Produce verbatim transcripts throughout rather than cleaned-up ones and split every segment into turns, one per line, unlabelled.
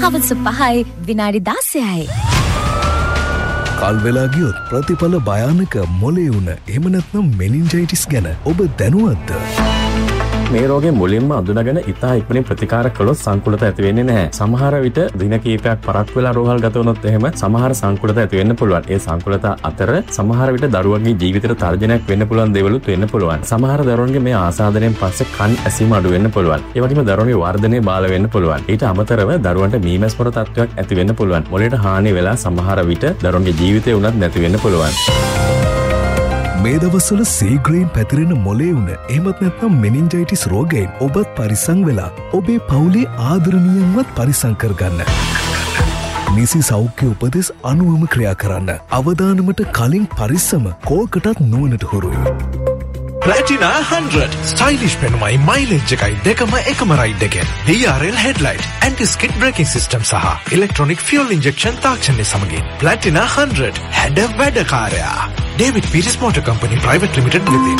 හවස පහයි විනාඩි දාසයයි.
කල් වෙලා ගියොත් ප්‍රතිඵල භයානක මොලේ උන එහෙම නැත්නම් මෙනින්ජයිටිස් ගැන ඔබ දැනුවත්ද?
මේ රෝගේ මුලින්ම අඳුනගෙන ඉතා ඉක්මනින් ප්‍රතිකාර කළොත් සංකූලත ඇති වෙන්නේ නැහැ. සමහර විට දින කිහිපයක් පරක් වෙලා රෝහල් ගත වුණොත් එහෙම සමහර සංකූලත ඇති වෙන්න පුළුවන්. ඒ සංකූලත අතර සමහර විට දරුවන්ගේ ජීවිතයට තර්ජනයක් වෙන්න පුළුවන් දේවලුත් වෙන්න පුළුවන්. සමහර දරුවන්ගේ මේ ආසාදනයෙන් පස්සේ කන් ඇසීම අඩු වෙන්න පුළුවන්. ඒ වගේම දරුවන්ගේ වර්ධනය බාල වෙන්න පුළුවන්. ඊට අමතරව දරුවන්ට මීමැස්පොර තත්ත්වයක් ඇති වෙන්න පුළුවන්. මොළයට හානි වෙලා සමහර විට දරුවන්ගේ ජීවිතය උනත් නැති වෙන්න පුළුවන්.
මේ දවස්වල සීග්‍රයෙන් පැතිරෙන මොලේ උන එහෙමත් නැත්නම් මෙනින්ජයිටිස් රෝගයෙන් ඔබත් පරිස්සම් වෙලා ඔබේ පවුලේ ආදරණීයන්වත් පරිස්සම් කරගන්න. නිසි සෞඛ්‍ය උපදෙස් අනුවම ක්‍රියා කරන්න. අවදානමට කලින් පරිස්සම කෝකටත් නුවණට හුරුයි.
Platina one hundred stylish පෙනුමයි mileage එකයි දෙකම එකම රයිඩ් එකෙන්. D R L headlight, anti-skid braking system සහ electronic fuel injection තාක්ෂණය සමගින් Platina one hundred හැඩ වැඩකාරයා. David Peters Motor Company Private Limited within.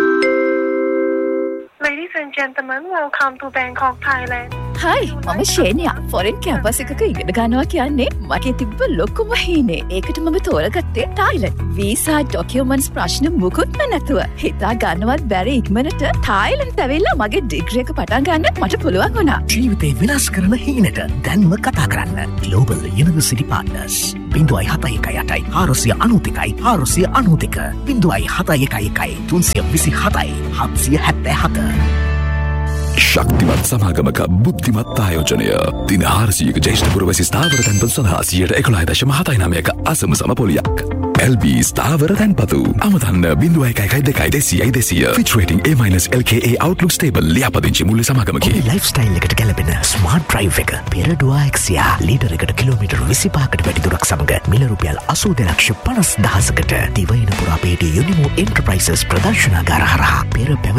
Ladies and gentlemen, welcome to Bangkok, Thailand.
Hi, මම ශේනියා. ෆොරෙන් campus එකක ඉගෙන ගන්නවා කියන්නේ මගේ තිබ්බ ලොකුම හීනේ. ඒකට මම තෝරගත්තේ තායිලන්ත. වීසා ඩොකියුමන්ට්ස් ප්‍රශ්න මුකුත්ම නැතුව. හිතා ගන්නවත් බැරි ඉක්මනට තායිලන්ත ඇවිල්ලා මගේ ඩිග්‍රී එක පටන් ගන්න මට පුළුවන් වුණා.
ජීවිතේ විනාශ කරන හීනට දැන්ම කතා කරන්න. Global University Partners. බිංදුවයි හතයි එකයි අටයි ආරසිය අනූතිකයි ආරසිය අනූතික බිංදුවයි හතයි එකයි එකයි තුන්සිය විසි හතයි හත්සිය හැත්තෑ හත.
ශක්තිමත් සමාගමක බුද්ධිමත් ආයෝජනය දින හාරසියක ජේෂ්ඨ පුරවැසි ස්ථාවර තැන්පත් සඳහා සියයට එකොළහ දශම හතයි නවයක අසම සම පොලියක්. L B ස්ථාවර තැන්පතු අමතන්න බිංදුවයි එකයි එකයි දෙකයි දෙසියයි දෙසිය. Fitch rating A minus L K A Outlook stable ලියාපදිංචි මුල්‍ය සමාගමකි.
Lifestyle එකට ගැලපෙන ස්මාර්ට් ඩ්‍රයිව් එක පෙරඩුවා එක්සියා ලීටර් එකට කිලෝමීටර් විසිපහකට වැඩි දුරක් සමග මිල රුපියල් අසූ දෙලක්ෂ පනස් දහසකට දිවයින පුරා පේටි යුනිමෝ එන්ටර්ප්‍රයිසස් ප්‍රදර්ශනාගාර හරහා පෙර